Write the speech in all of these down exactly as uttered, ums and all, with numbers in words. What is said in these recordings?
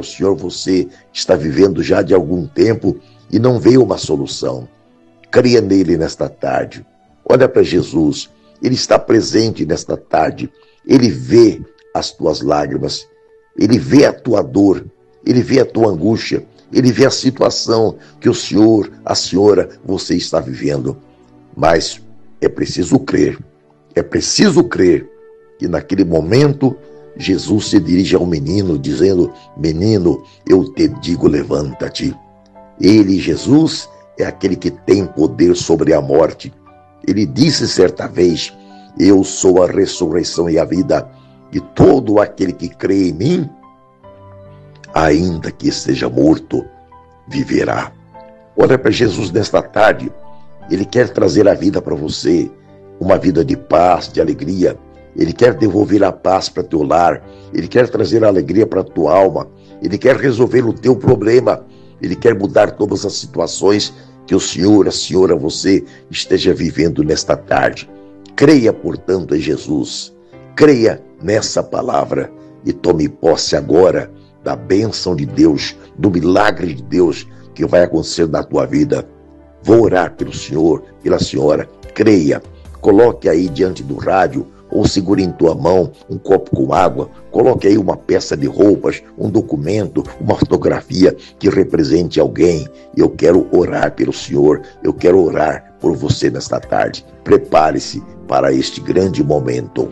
o Senhor, você está vivendo já de algum tempo e não vê uma solução. Creia nele nesta tarde. Olha para Jesus. Ele está presente nesta tarde. Ele vê as tuas lágrimas. Ele vê a tua dor. Ele vê a tua angústia. Ele vê a situação que o Senhor, a senhora, você está vivendo. Mas é preciso crer. É preciso crer que naquele momento Jesus se dirige ao menino dizendo: menino, eu te digo, levanta-te. Ele, Jesus, é aquele que tem poder sobre a morte. Ele disse certa vez: eu sou a ressurreição e a vida, e todo aquele que crê em mim, ainda que esteja morto, viverá. Olha para Jesus nesta tarde. Ele quer trazer a vida para você, uma vida de paz, de alegria. Ele quer devolver a paz para teu lar. Ele quer trazer a alegria para tua alma. Ele quer resolver o teu problema. Ele quer mudar todas as situações que o Senhor, a senhora, você esteja vivendo nesta tarde. Creia, portanto, em Jesus. Creia nessa palavra e tome posse agora da bênção de Deus, do milagre de Deus que vai acontecer na tua vida. Vou orar pelo Senhor, pela senhora. Creia. Coloque aí diante do rádio ou segure em tua mão um copo com água. Coloque aí uma peça de roupas, um documento, uma fotografia que represente alguém. Eu quero orar pelo Senhor. Eu quero orar por você nesta tarde. Prepare-se para este grande momento.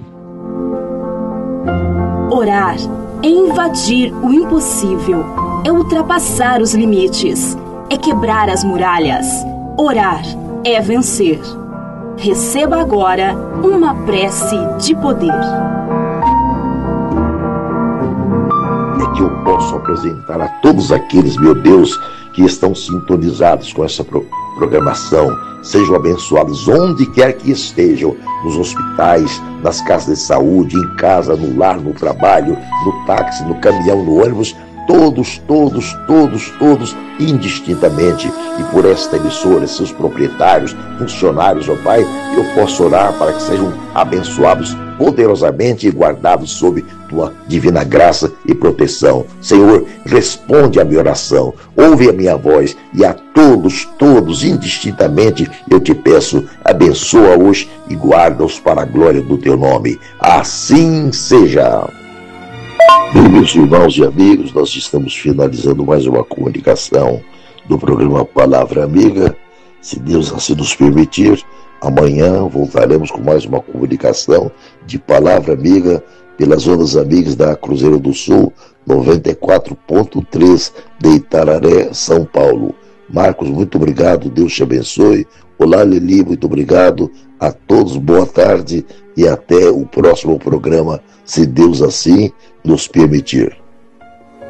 Orar é invadir o impossível, é ultrapassar os limites, é quebrar as muralhas. Orar é vencer. Receba agora uma prece de poder. É que eu posso apresentar a todos aqueles, meu Deus, que estão sintonizados com essa pro- programação. Sejam abençoados onde quer que estejam, nos hospitais, nas casas de saúde, em casa, no lar, no trabalho, no táxi, no caminhão, no ônibus. Todos, todos, todos, todos, indistintamente. E por esta emissora, seus proprietários, funcionários, ó Pai, eu posso orar para que sejam abençoados poderosamente e guardados sob tua divina graça e proteção. Senhor, responde a minha oração, ouve a minha voz, e a todos, todos, indistintamente, eu te peço, abençoa hoje e guarda-os para a glória do teu nome. Assim seja. Bem, meus irmãos e amigos, nós estamos finalizando mais uma comunicação do programa Palavra Amiga. Se Deus assim nos permitir, amanhã voltaremos com mais uma comunicação de Palavra Amiga pelas ondas amigas da Cruzeiro do Sul, noventa e quatro ponto três de Itararé, São Paulo. Marcos, muito obrigado, Deus te abençoe. Olá, Lili, muito obrigado. A todos, boa tarde e até o próximo programa, se Deus assim nos permitir.